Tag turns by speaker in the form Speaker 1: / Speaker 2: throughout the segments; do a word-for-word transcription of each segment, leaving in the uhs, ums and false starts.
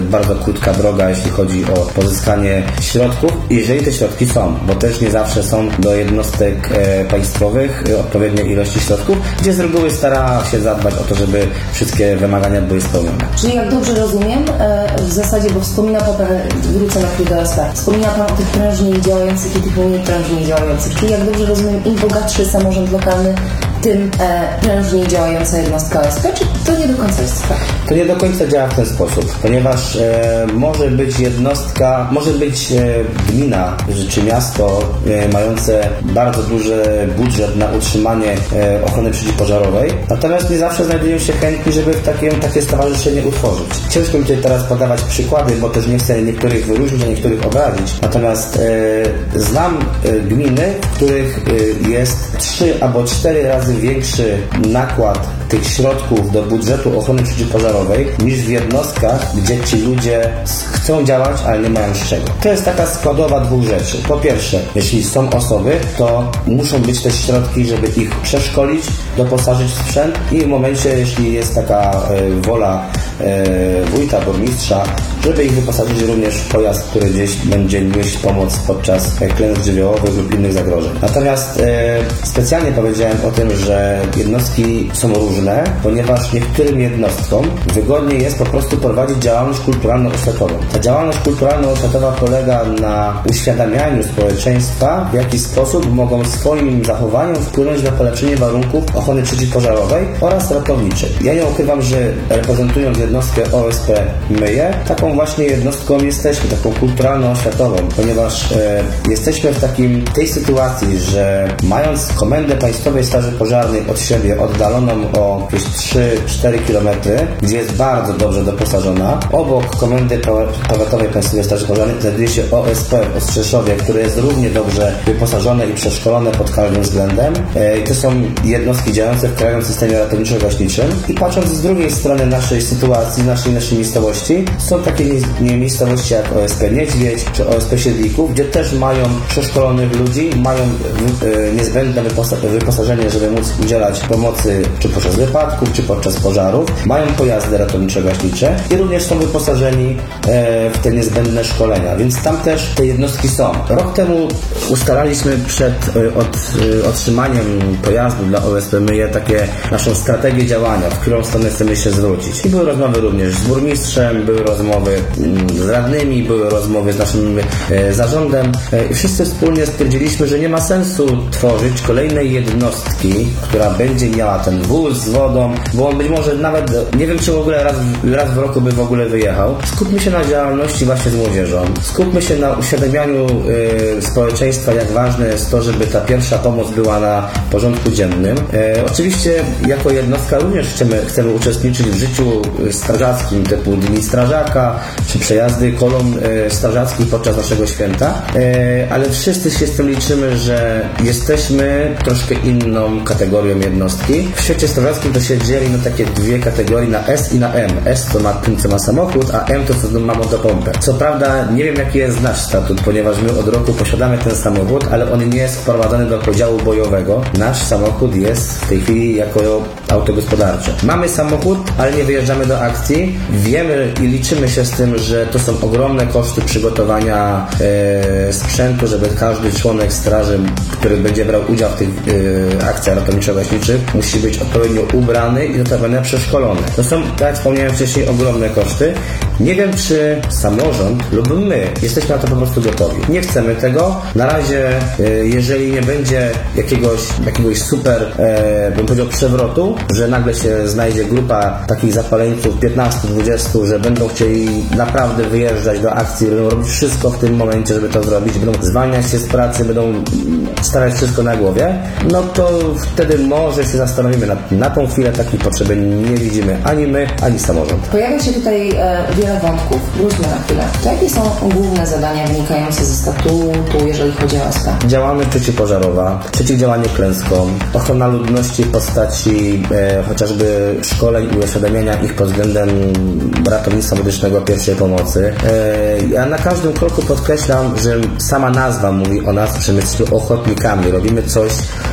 Speaker 1: bardzo krótka droga, jeśli chodzi o pozyskanie środków, jeżeli te środki są, bo też nie zawsze są do jednostek e, państwowych e, odpowiedniej ilości środków, gdzie z reguły stara się zadbać o to, żeby wszystkie wymagania były spełnione.
Speaker 2: Czyli jak dobrze rozumiem, e, w zasadzie, bo wspomina Pan, wrócę na chwilę do O S P, wspomina Pan o tych prężniej działających i tych mniej prężniej działających, czyli jak dobrze rozumiem, im bogatszy samorząd lokalny, tym e, prężniej działająca jednostka O S P, czy to nie do końca jest tak?
Speaker 1: To nie do końca działa w ten sposób, ponieważ e, może być jednostka, może być e, gmina czy miasto e, mające bardzo duży budżet na utrzymanie e, ochrony przeciwpożarowej, natomiast nie zawsze znajdują się chętni, żeby w takie, takie stowarzyszenie utworzyć. Ciężko mi tutaj teraz podawać przykłady, bo też nie chcę niektórych wyróżnić, a niektórych obrazić, natomiast e, znam e, gminy, w których e, jest trzy albo cztery razy większy nakład tych środków do budżetu ochrony przeciwpożarowej niż w jednostkach, gdzie ci ludzie chcą działać, ale nie mają z czego. To jest taka składowa dwóch rzeczy. Po pierwsze, jeśli są osoby, to muszą być też środki, żeby ich przeszkolić, doposażyć w sprzęt i w momencie, jeśli jest taka e, wola e, wójta, burmistrza, żeby ich wyposażyć również w pojazd, który gdzieś będzie nieść pomoc podczas klęsk żywiołowych lub innych zagrożeń. Natomiast e, specjalnie powiedziałem o tym, że jednostki są różne, ponieważ niektórym jednostkom wygodniej jest po prostu prowadzić działalność kulturalno-oświatową. Ta działalność kulturalno-oświatowa polega na uświadamianiu społeczeństwa, w jaki sposób mogą swoim zachowaniem wpłynąć na polepszenie warunków ochrony przeciwpożarowej oraz ratowniczej. Ja nie ukrywam, że reprezentując jednostkę O S P Myje, taką właśnie jednostką jesteśmy, taką kulturalno-oświatową, ponieważ e, jesteśmy w takim tej sytuacji, że mając Komendę Państwowej Straży Pożarnej od siebie oddaloną o jakieś trzy cztery kilometry, gdzie jest bardzo dobrze doposażona, obok Komendy Powiatowej Państwowej Straży Pożarnej znajduje się O S P w Ostrzeszowie, które jest równie dobrze wyposażone i przeszkolone pod każdym względem. E, to są jednostki działające w krajowym systemie ratowniczo-gaśniczym i patrząc z drugiej strony naszej sytuacji, naszej, naszej miejscowości, są takie miejscowości jak O S P Niedźwiedź czy O S P Siedlików, gdzie też mają przeszkolonych ludzi, mają e, niezbędne wyposażenie, żeby móc udzielać pomocy czy podczas wypadków, czy podczas pożarów, mają pojazdy ratowniczo-gaśnicze i również są wyposażeni e, w te niezbędne szkolenia, więc tam też te jednostki są. Rok temu ustalaliśmy przed e, od, e, otrzymaniem pojazdu dla O S P Myje takie naszą strategię działania, w którą stronę chcemy się zwrócić. I były rozmowy również z burmistrzem, były rozmowy z radnymi, były rozmowy z naszym e, zarządem e, i wszyscy wspólnie stwierdziliśmy, że nie ma sensu tworzyć kolejnej jednostki, która będzie miała ten wóz z wodą, bo on być może nawet, nie wiem czy w ogóle raz, raz w roku by w ogóle wyjechał. Skupmy się na działalności właśnie z młodzieżą. Skupmy się na uświadamianiu y, społeczeństwa, jak ważne jest to, żeby ta pierwsza pomoc była na porządku dziennym. E, oczywiście jako jednostka również chcemy, chcemy uczestniczyć w życiu strażackim, typu Dni Strażaka, czy przejazdy kolumn y, strażackich podczas naszego święta, e, ale wszyscy się z tym liczymy, że jesteśmy troszkę inną kategorią jednostki. W świecie strażackim to się dzieli na takie dwie kategorie, na S i na M. S to ma tym, co ma samochód, a M to co ma motopompę. Co prawda nie wiem jaki jest nasz statut, ponieważ my od roku posiadamy ten samochód, ale on nie jest wprowadzony do podziału bojowego. Nasz samochód jest w tej chwili jako auto gospodarcze. Mamy samochód, ale nie wyjeżdżamy do akcji. Wiemy i liczymy się z tym, że to są ogromne koszty przygotowania e, sprzętu, żeby każdy członek straży, który będzie brał udział w tych e, akcjach ratowniczo-gaśniczych, musi być odpowiednio ubrany i notabene przeszkolony. To są, tak jak wspomniałem wcześniej, ogromne koszty. Nie wiem, czy samorząd lub my jesteśmy na to po prostu gotowi. Nie chcemy tego. Na razie, jeżeli nie będzie jakiegoś, jakiegoś super, e, bym powiedział, przewrotu, że nagle się znajdzie grupa takich zapaleńców piętnastu dwudziestu, że będą chcieli naprawdę wyjeżdżać do akcji, będą robić wszystko w tym momencie, żeby to zrobić, będą zwalniać się z pracy, będą starać wszystko na głowie, no to wtedy może się zastanowimy. Na, na tą chwilę takiej potrzeby nie widzimy ani my, ani samorząd.
Speaker 2: Pojawia się tutaj e, wiele wątków. Wróćmy na chwilę. To jakie są główne zadania wynikające ze statutu, jeżeli chodzi o O S P?
Speaker 1: Działalność przeciwpożarowa, przeciwdziałanie klęskom, ochrona ludności w postaci e, chociażby szkoleń i uświadamiania ich pod względem ratownictwa medycznego pierwszej pomocy. E, ja na każdym kroku podkreślam, że sama nazwa mówi o nas, że my jesteśmy ochotnikami. Robimy coś,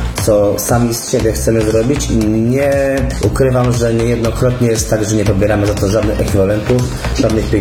Speaker 1: co sami z siebie chcemy zrobić i nie ukrywam, że niejednokrotnie jest tak, że nie pobieramy za to żadnych ekwiwalentów, żadnych pieniędzy.